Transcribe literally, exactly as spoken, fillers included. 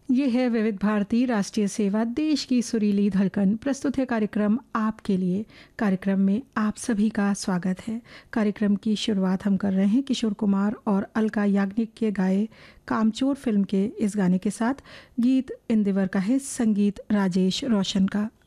ये है विविध भारती राष्ट्रीय सेवा, देश की सुरीली धड़कन। प्रस्तुत है कार्यक्रम आपके लिए। कार्यक्रम में आप सभी का स्वागत है। कार्यक्रम की शुरुआत हम कर रहे हैं किशोर कुमार और अलका याग्निक के गाए कामचोर फिल्म के इस गाने के साथ। गीत इंदिवर का है, संगीत राजेश रोशन का।